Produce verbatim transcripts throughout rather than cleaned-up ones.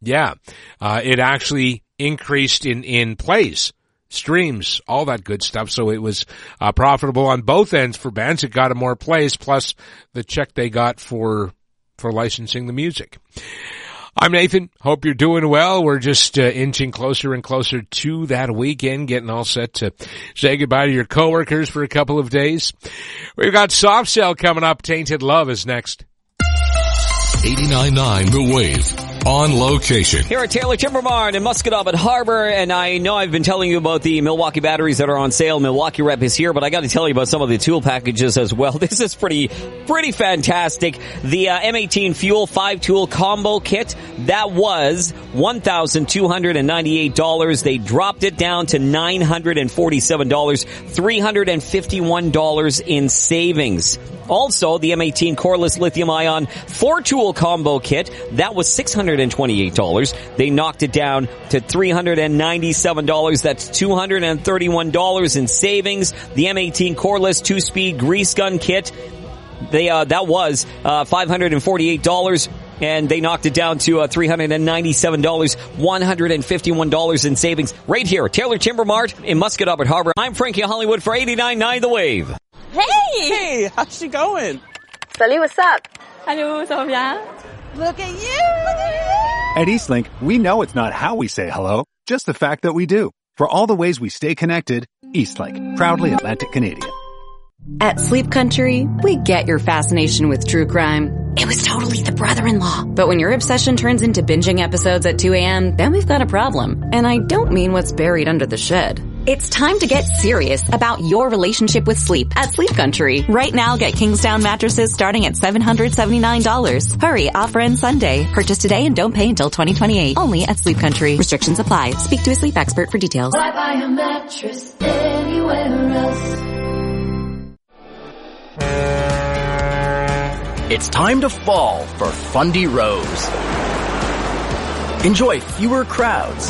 Yeah, uh, it actually increased in, in plays, streams, all that good stuff. So it was uh, profitable on both ends for bands. It got them more plays plus the check they got for, for licensing the music. I'm Nathan. Hope you're doing well. We're just uh, inching closer and closer to that weekend, getting all set to say goodbye to your coworkers for a couple of days. We've got Soft Cell coming up. Tainted Love is next. eighty-nine point nine The Wave. On location. Here at Taylor Timber Mart in Musquodoboit Harbor, and I know I've been telling you about the Milwaukee batteries that are on sale. Milwaukee Rep is here, but I got to tell you about some of the tool packages as well. This is pretty, pretty fantastic. The uh, M eighteen Fuel five tool combo kit, that was one thousand two hundred ninety-eight dollars. They dropped it down to nine hundred forty-seven dollars, three hundred fifty-one dollars in savings. Also, the M eighteen Coreless Lithium Ion four tool combo kit, that was six hundred twenty-eight dollars. They knocked it down to three hundred ninety-seven dollars. That's two hundred thirty-one dollars in savings. The M eighteen Coreless two-speed grease gun kit, they uh, that was uh, five hundred forty-eight dollars. And they knocked it down to uh, three hundred ninety-seven dollars, one hundred fifty-one dollars in savings. Right here, Taylor Timber Mart in Musquodoboit Harbor. I'm Frankie Hollywood for eighty-nine point nine The Wave. Hey! Hey, how's she going? Salut, what's up? Hello, ça va bien? Look at you! Look at you! At Eastlink, we know it's not how we say hello, just the fact that we do. For all the ways we stay connected, Eastlink, proudly Atlantic Canadian. At Sleep Country, we get your fascination with true crime. It was totally the brother-in-law. But when your obsession turns into binging episodes at two a.m., then we've got a problem. And I don't mean what's buried under the shed. It's time to get serious about your relationship with sleep at Sleep Country. Right now, get Kingsdown mattresses starting at seven hundred seventy-nine dollars. Hurry, offer ends Sunday. Purchase today and don't pay until twenty twenty-eight. Only at Sleep Country. Restrictions apply. Speak to a sleep expert for details. Why buy a mattress anywhere else? It's time to fall for Fundy Rose. Enjoy fewer crowds,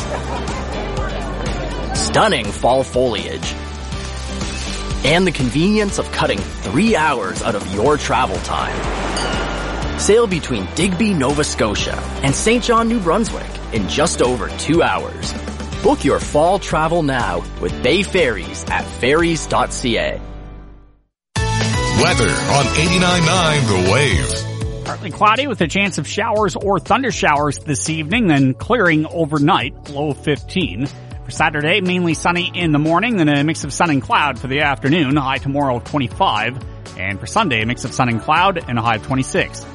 stunning fall foliage, and the convenience of cutting three hours out of your travel time. Sail between Digby, Nova Scotia and Saint John, New Brunswick in just over two hours. Book your fall travel now with Bay Ferries at ferries dot c a. Weather on eighty-nine point nine The Wave. Partly cloudy with a chance of showers or thunder showers this evening, then clearing overnight, low fifteen. For Saturday, mainly sunny in the morning, then a mix of sun and cloud for the afternoon, high tomorrow twenty-five. And for Sunday, a mix of sun and cloud and a high of twenty-six.